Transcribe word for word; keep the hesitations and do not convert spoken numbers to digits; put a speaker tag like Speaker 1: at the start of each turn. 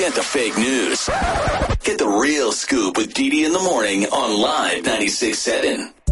Speaker 1: Forget the fake news. Get the real scoop with Dee Dee in the morning on Live ninety-six point seven.